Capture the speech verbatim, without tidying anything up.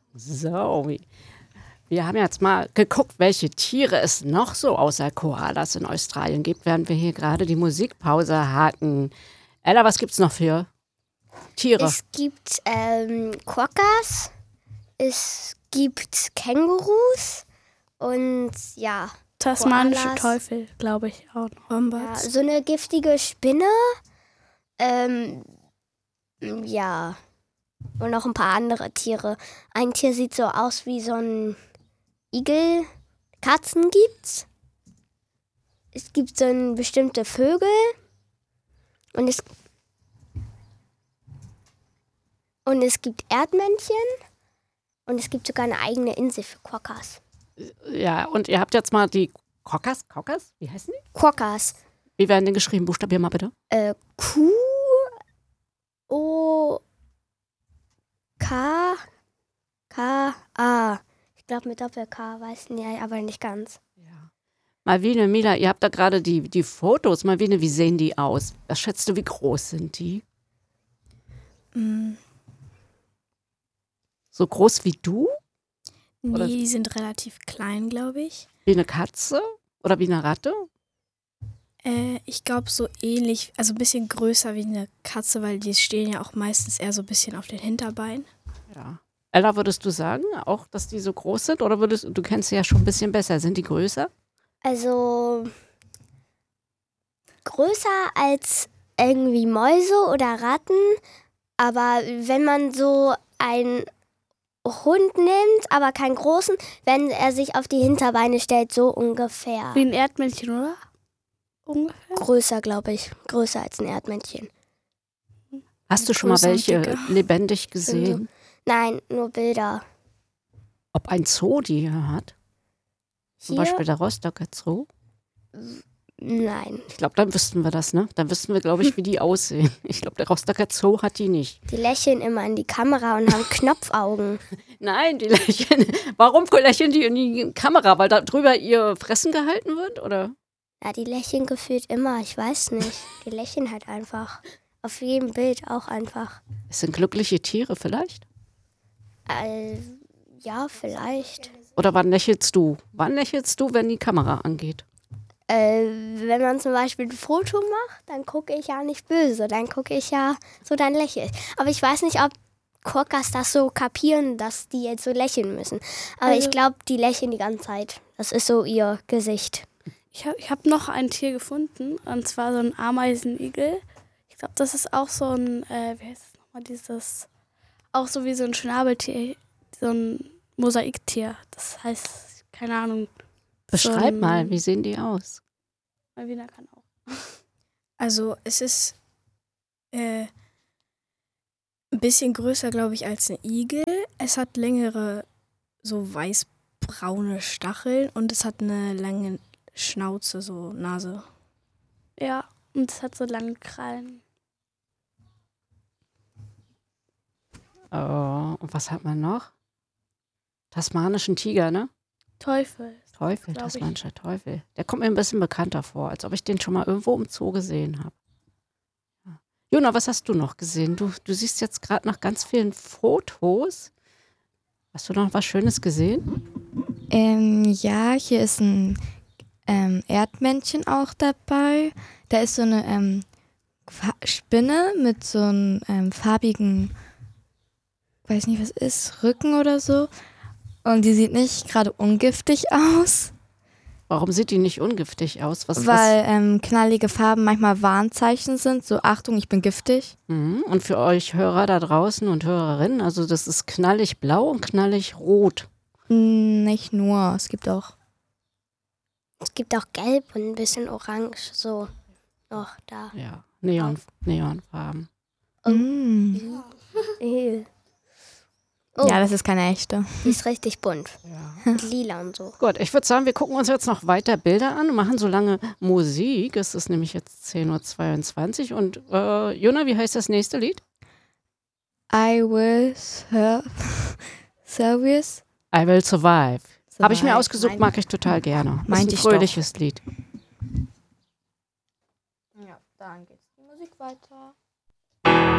So, wie- wir haben jetzt mal geguckt, welche Tiere es noch so außer Koalas in Australien gibt, während wir hier gerade die Musikpause hatten. Ella, was gibt's noch für Tiere? Es gibt ähm, Quokkas, es gibt Kängurus und ja, Tasmanische Koalas. Teufel, glaube ich auch noch. ja, Wombats. so eine giftige Spinne. Ähm, ja, und noch ein paar andere Tiere. Ein Tier sieht so aus wie so ein Igel. Katzen gibt's. Es gibt so ein bestimmte Vögel. Und es, und es gibt Erdmännchen. Und es gibt sogar eine eigene Insel für Quokkas. Ja, und ihr habt jetzt mal die Quokkas, Quokkas? Wie heißen die? Quokkas. Wie werden die geschrieben? Buchstabier mal bitte. Äh, Q, O, K, K, A. Ich glaube mit Doppel-K, weiß nicht, aber nicht ganz. Malvine, Mila, ihr habt da gerade die, die Fotos. Malvine, wie sehen die aus? Was schätzt du, wie groß sind die? Mm, So groß wie du? nee, Oder- die sind relativ klein, glaube ich. Wie eine Katze? Oder wie eine Ratte? Äh, ich glaube so ähnlich, also ein bisschen größer wie eine Katze, weil die stehen ja auch meistens eher so ein bisschen auf den Hinterbeinen. Ja. Ella, würdest du sagen, auch, dass die so groß sind? Oder würdest du kennst sie ja schon ein bisschen besser. Sind die größer? Also größer als irgendwie Mäuse oder Ratten. Aber wenn man so einen Hund nimmt, aber keinen großen, wenn er sich auf die Hinterbeine stellt, so ungefähr. Wie ein Erdmännchen, oder? Ungefähr. Größer, glaube ich. Größer als ein Erdmännchen. Hast du schon mal Größer und welche dicker. lebendig gesehen? Nein, nur Bilder. Ob ein Zoo die hier hat? Zum Hier? Beispiel der Rostocker Zoo? Nein. Ich glaube, dann wüssten wir das, ne? Dann wüssten wir, glaube ich, wie die aussehen. Ich glaube, der Rostocker Zoo hat die nicht. Die lächeln immer in die Kamera und haben Knopfaugen. Nein, die lächeln. Warum lächeln die in die Kamera? Weil da drüber ihr Fressen gehalten wird, oder? Ja, die lächeln gefühlt immer. Ich weiß nicht. Die lächeln halt einfach. Auf jedem Bild auch einfach. Es sind glückliche Tiere vielleicht? Äh, ja, vielleicht. Oder wann lächelst du? Wann lächelst du, wenn die Kamera angeht? Äh, wenn man zum Beispiel ein Foto macht, dann gucke ich ja nicht böse. Dann gucke ich ja so, dann lächle ich. Aber ich weiß nicht, ob Quokkas das so kapieren, dass die jetzt so lächeln müssen. Aber Also- ich glaube, die lächeln die ganze Zeit. Das ist so ihr Gesicht. Ich habe ich hab noch ein Tier gefunden, und zwar so ein Ameisenigel. Ich glaube, das ist auch so ein, äh, wie heißt es nochmal, dieses, auch so wie so ein Schnabeltier, so ein Mosaiktier. Das heißt, keine Ahnung. Beschreib so ein- mal, wie sehen die aus? Malvina kann auch. Also es ist äh, ein bisschen größer, glaube ich, als ein Igel. Es hat längere, so weißbraune Stacheln und es hat eine lange Schnauze, so Nase. Ja, und es hat so lange Krallen. Oh, und was hat man noch? Tasmanischen Tiger, ne? Teufel. Teufel, Glaub ich. tasmanischer Teufel. Der kommt mir ein bisschen bekannter vor, als ob ich den schon mal irgendwo im Zoo gesehen habe. Ja. Jona, was hast du noch gesehen? Du, du siehst jetzt gerade nach ganz vielen Fotos. Hast du noch was Schönes gesehen? Ähm, ja, hier ist ein ähm, Erdmännchen auch dabei. Da ist so eine ähm, Fa- Spinne mit so einem ähm, farbigen, weiß nicht was ist, Rücken oder so. Und die sieht nicht gerade ungiftig aus, Warum sieht die nicht ungiftig aus? Was, weil ähm, knallige Farben manchmal Warnzeichen sind. So, Achtung, ich bin giftig. was? Mhm. Und für euch Hörer da draußen und Hörerinnen, also das ist knallig blau und knallig rot. Hm, Nicht nur, es gibt auch. Es gibt auch gelb und ein bisschen orange, so noch da. Ja, Neon, Neonfarben. Mm. Ew. Oh, Ja, das ist keine echte. die ist richtig bunt. Ja. Mit lila und so. Gut, ich würde sagen, wir gucken uns jetzt noch weiter Bilder an und machen so lange Musik. Es ist nämlich jetzt zehn Uhr zweiundzwanzig. Und äh, Jona, wie heißt das nächste Lied? I will serve. Service. I Will Survive. Habe ich mir Survive. ausgesucht, mag ich total gerne. Das ist Meinte ein ich doch. fröhliches Lied. Ja, dann geht's die Musik weiter.